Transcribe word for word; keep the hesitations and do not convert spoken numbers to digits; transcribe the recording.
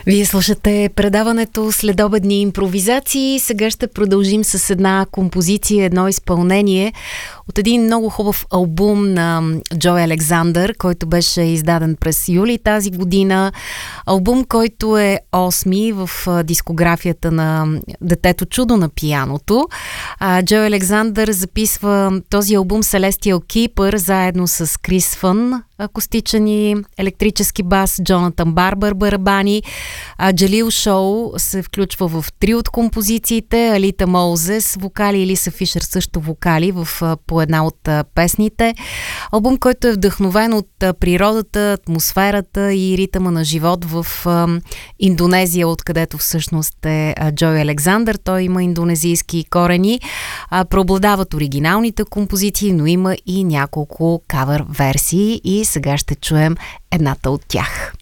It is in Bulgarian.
Вие слушате предаването Следобедни импровизации. Сега ще продължим с една композиция, едно изпълнение от един много хубав албум на Джой Александър, който беше издаден през юли тази година. Албум, който е осми в дискографията на Детето чудо на пианото. Джой Александър записва този албум Celestial Keeper заедно с Крис Фън, акустичен и електрически бас, Джонатан Барбър барабани. Джалил Шоу се включва в три от композициите, Алита Моузес вокали, Елиса Фишер също вокали в по една от песните. Албум, който е вдъхновен от природата, атмосферата и ритъма на живот в Индонезия, откъдето всъщност е Джой Александър. Той има индонезийски корени. Преобладават оригиналните композиции, но има и няколко кавър версии и сега ще чуем едната от тях.